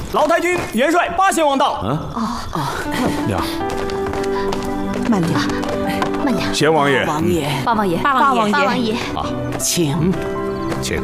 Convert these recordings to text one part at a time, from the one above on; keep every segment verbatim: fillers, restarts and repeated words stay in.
老太君元帅八贤王到。 啊哦哦，娘， 慢点， 慢点。 贤王爷， 王爷， 八王爷， 八王爷， 八王爷， 啊， 请， 请。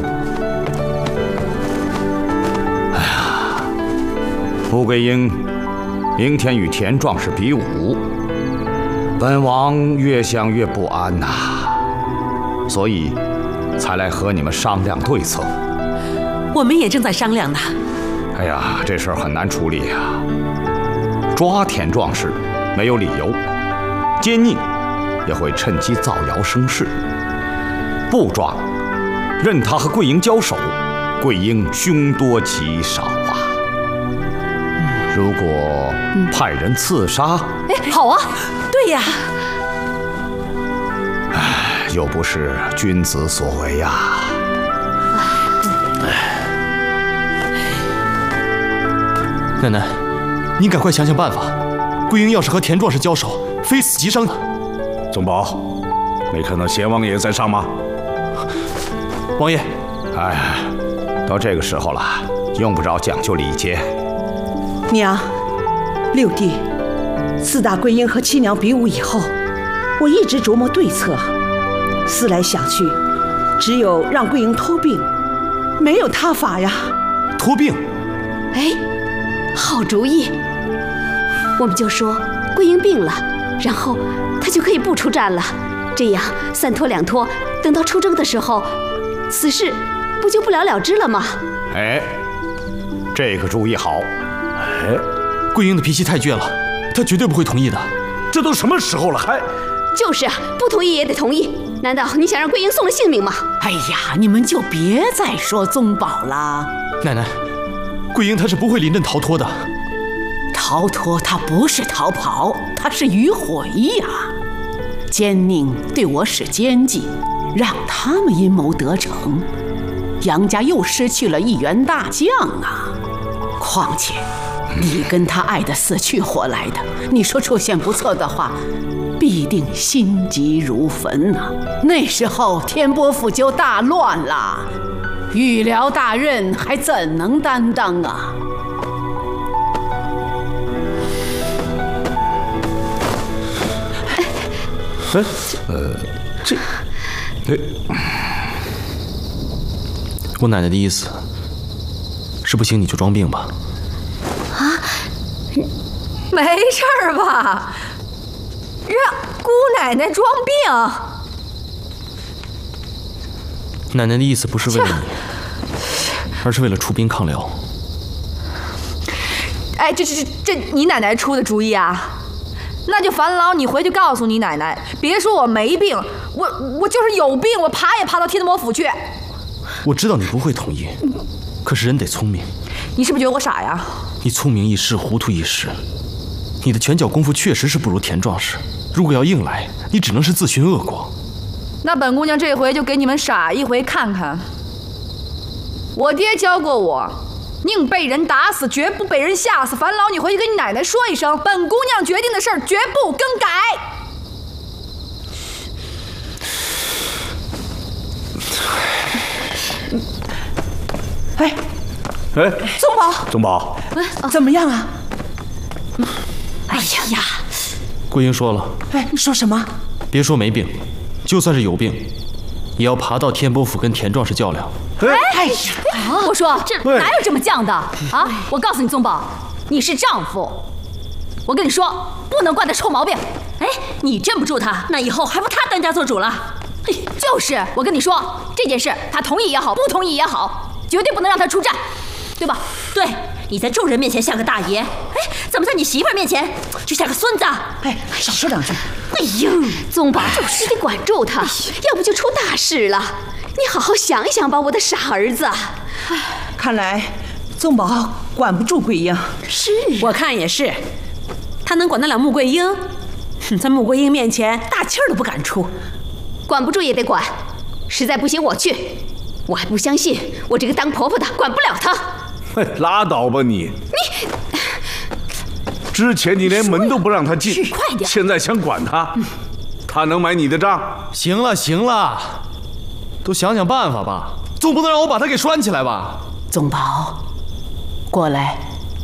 哎呀，穆桂英明天与田壮士比武，本王越想越不安呐、啊，所以才来和你们商量对策。 我们也正在商量呢。 哎呀，这事儿很难处理呀、啊。抓田壮士没有理由，奸佞也会趁机造谣生事；不抓，任他和桂英交手，桂英凶多吉少啊。如果派人刺杀， 哎，好啊， 对呀。 哎，又不是君子所为呀、啊。 奶奶，您赶快想想办法。桂英要是和田壮士交手，非死即伤的。 宗保，没看到贤王爷在上吗？ 王爷， 哎，到这个时候了，用不着讲究礼节。 娘，六弟，自打桂英和七娘比武以后，我一直琢磨对策，思来想去，只有让桂英脱病，没有他法呀。 脱病？ 哎，好主意！我们就说桂英病了，然后她就可以不出战了，这样三拖两拖，等到出征的时候，此事不就不了了之了吗？ 哎，这个主意好。 哎，桂英的脾气太倔了，她绝对不会同意的。 这都什么时候了，还…… 就是不同意也得同意。难道你想让桂英送了性命吗？ 哎呀，你们就别再说宗保了。 奶奶，桂英她是不会临阵逃脱的。 逃脱，她不是逃跑，她是迂回呀。奸佞对我使奸计，让他们阴谋得逞，杨家又失去了一员大将啊。况且你跟他爱得死去活来的，你说出现不测的话，必定心急如焚呐、啊。那时候天波府就大乱了，御辽大任还怎能担当啊？ 哎，呃，这，哎， 我奶奶的意思是不行你就装病吧。 啊，没事儿吧？让姑奶奶装病？ 奶奶的意思不是为了你，而是为了出兵抗辽。 哎，这这这这你奶奶出的主意啊？那就烦劳你回去告诉你奶奶，别说我没病，我我就是有病，我爬也爬到天魔府去。 我知道你不会同意，可是人得聪明。 你是不是觉得我傻呀？ 你聪明一时，糊涂一时。你的拳脚功夫确实是不如田壮士，如果要硬来，你只能是自寻恶果。 那本姑娘这回就给你们傻一回看看。我爹教过我，宁被人打死，绝不被人吓死。烦劳你回去跟你奶奶说一声，本姑娘决定的事儿绝不更改。 哎， 哎， 宗保， 宗保， 怎么样啊？ 哎呀， 桂英说了， 哎，你说什么？ 别说没病，就算是有病，也要爬到天波府跟田壮士较量。 哎呀，我说这哪有这么犟的啊！我告诉你，宗保，你是丈夫，我跟你说，不能惯他臭毛病。 哎，你镇不住他，那以后还不他当家做主了？ 就是，我跟你说，这件事他同意也好，不同意也好，绝对不能让他出战，对吧？ 对，你在众人面前像个大爷，哎，怎么在你媳妇儿面前就像个孙子？ 哎，少说两句。 哎呦，宗保，你得管住他，要不就出大事了。你好好想一想吧，我的傻儿子。 看来宗保管不住桂英。 是，我看也是。他能管得了穆桂英？在穆桂英面前，大气儿都不敢出。 管不住也得管，实在不行我去。我还不相信我这个当婆婆的管不了他。 哎，拉倒吧你！ 你之前你连门都不让他进， 快点！ 现在想管他，嗯、他能买你的账？ 行了行了，都想想办法吧，总不能让我把他给拴起来吧？ 宗保， 过来。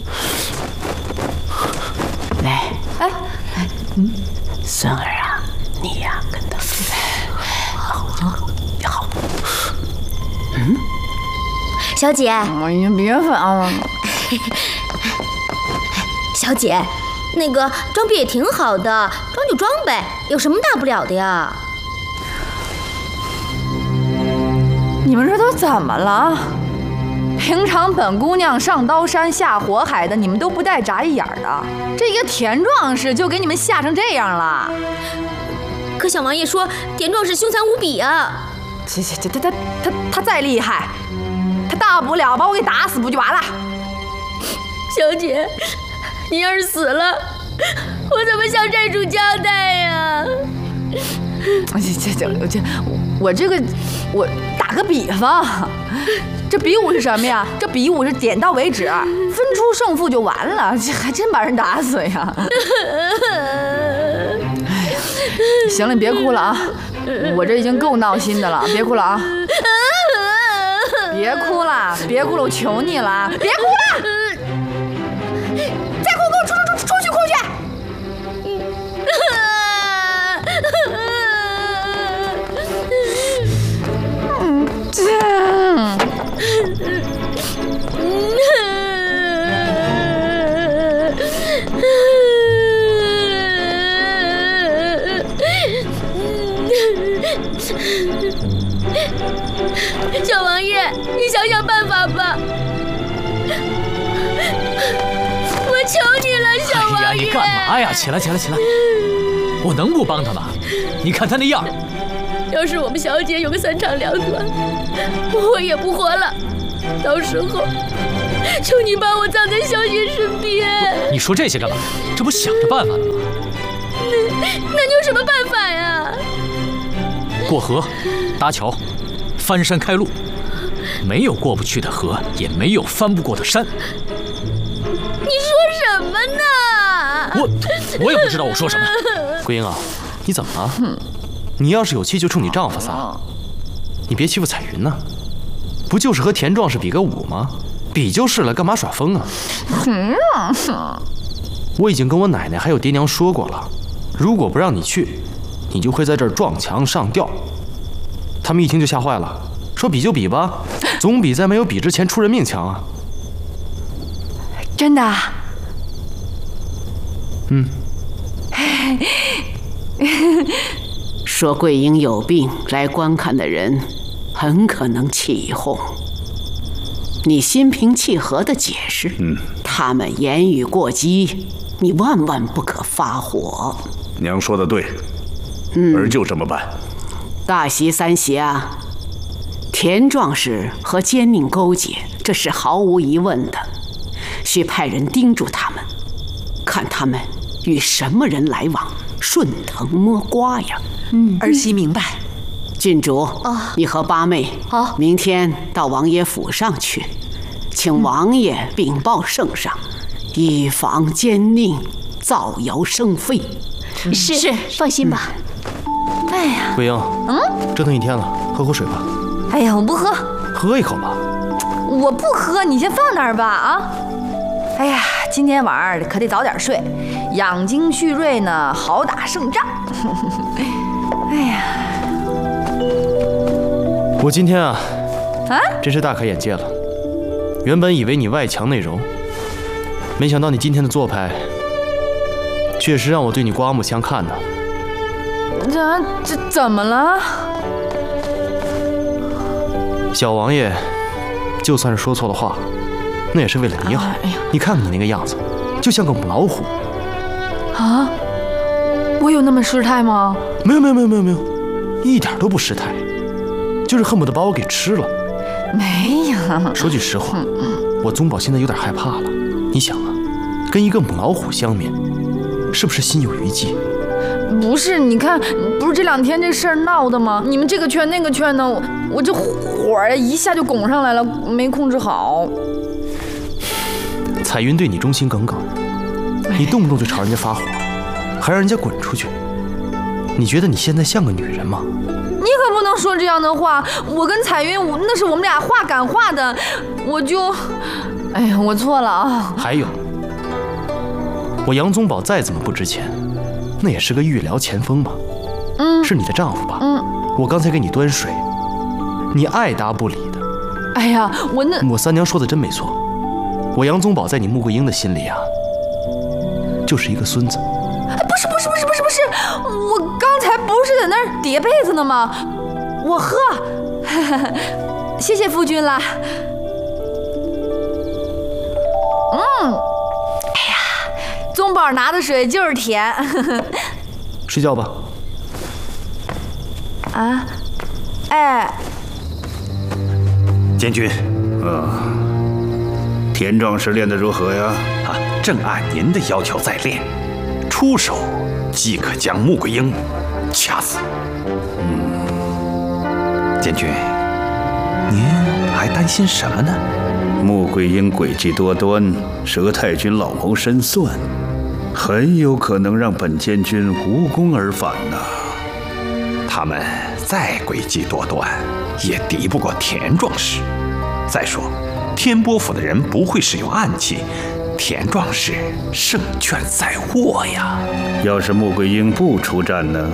来， 哎， 嗯，孙儿啊，你呀、啊、跟他好好。嗯， 小姐， 哎呀，别烦了。 小姐，那个装逼也挺好的，装就装呗，有什么大不了的呀？ 你们这都怎么了？平常本姑娘上刀山下火海的，你们都不带眨一眼的，这一个田壮士就给你们吓成这样了。 可小王爷说田壮士凶残无比啊！ 这这这他他他他再厉害，他大不了把我给打死不就完了？ 小姐，你要是死了，我怎么向债主交代呀？ 这这这这，我这个我打个比方，这比武是什么呀？这比武是点到为止，分出胜负就完了，这还真把人打死呀！行了，你别哭了啊，我这已经够闹心的了，别哭了啊！别哭了，别哭了，我求你了，别哭了！再哭给我出出出出去哭去！嗯，这。 小王爷，你想想办法吧！我求你了，小王爷！ 哎呀，你干嘛呀？起来，起来，起来！我能不帮他吗？你看他那样。 要是我们小姐有个三长两短，我也不活了。到时候，求你把我葬在小姐身边。 你说这些干嘛？这不想着办法呢吗？ 那那你有什么办法呀？ 过河，搭桥，翻山开路，没有过不去的河，也没有翻不过的山。 你说什么呢？ 我我也不知道我说什么。 桂英啊，你怎么了？你要是有气就冲你丈夫撒，你别欺负彩云呢。不就是和田壮士比个武吗？比就是了，干嘛耍疯啊？我已经跟我奶奶还有爹娘说过了，如果不让你去，你就会在这儿撞墙上吊。他们一听就吓坏了，说比就比吧，总比在没有比之前出人命强啊。 真的？ 嗯。 说桂英有病来观看的人，很可能起哄。你心平气和地解释，嗯，他们言语过激，你万万不可发火。 娘说的对， 嗯， 儿就这么办。 大媳三媳啊，田壮士和奸佞勾结，这是毫无疑问的，需派人盯住他们，看他们与什么人来往，顺藤摸瓜呀。 嗯，儿媳明白。 郡主，哦，你和八妹好，明天到王爷府上去，请王爷禀报圣上，以防奸佞造谣生非。 是是，放心吧。 哎呀， 桂英，嗯，折腾一天了，喝口水吧。 哎呀，我不喝。 喝一口吧。 我不喝，你先放那儿吧啊。哎呀，今天晚上可得早点睡，养精蓄锐呢，好打胜仗。哎呀， 我今天啊， 啊， 真是大开眼界了。原本以为你外强内柔，没想到你今天的做派，确实让我对你刮目相看呢。 这这怎么了？ 小王爷，就算是说错了话，那也是为了你好。哎呀，你看看你那个样子，就像个母老虎。 啊？我有那么失态吗？ 没有没有没有没有没有，一点都不失态，就是恨不得把我给吃了。 没有。 说句实话，我宗保现在有点害怕了。你想啊，跟一个母老虎相面，是不是心有余悸？ 不是，你看，不是这两天这事儿闹的吗？你们这个劝那个劝呢，我我这火儿一下就拱上来了，没控制好。 彩云对你忠心耿耿，你动不动就朝人家发火，还让人家滚出去。你觉得你现在像个女人吗？ 你可不能说这样的话。我跟彩云，我那是我们俩话赶话的，我就哎呀，我错了啊！ 还有，我杨宗保再怎么不值钱，那也是个御寮前锋吧？ 嗯， 是你的丈夫吧？ 嗯， 我刚才给你端水，你爱答不理的。 哎呀，我那…… 我三娘说的真没错，我杨宗保在你穆桂英的心里啊，就是一个孙子。 不是不是不是不是不是，我刚才不是在那儿叠被子呢吗？我喝，谢谢夫君啦。嗯，哎呀，宗保拿的水就是甜。 睡觉吧。 啊，哎， 监军，啊，田壮士练得如何呀？ 啊，正按您的要求在练，出手即可将穆桂英掐死。嗯，监军，您还担心什么呢？ 穆桂英诡计多端，佘太君老谋深算，很有可能让本监军无功而返呐。 他们再诡计多端，也敌不过田壮士。再说，天波府的人不会使用暗器，田壮士胜券在握呀。 要是穆桂英不出战呢？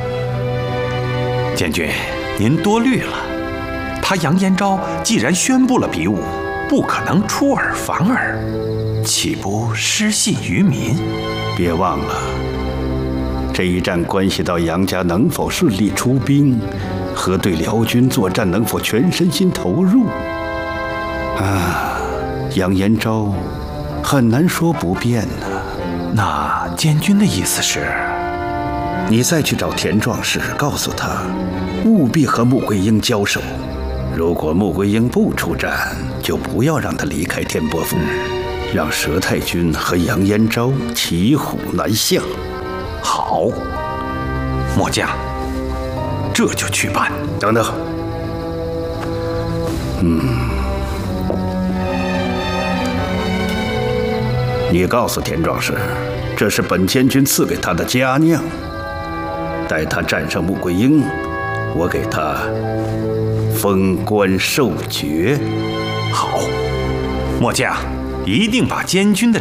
监军，您多虑了。他杨延昭既然宣布了比武，不可能出尔反尔，岂不失信于民？ 别忘了，这一战关系到杨家能否顺利出兵，和对辽军作战能否全身心投入。啊，杨延昭很难说不变呢。 那监军的意思是， 你再去找田壮士，告诉他，务必和穆桂英交手。如果穆桂英不出战，就不要让他离开天波府，让佘太君和杨延昭骑虎难下。 好，末将这就去办。 等等，嗯，你告诉田壮士，这是本监军赐给他的佳酿，待他战胜穆桂英，我给他封官授爵。 好，末将一定把监军的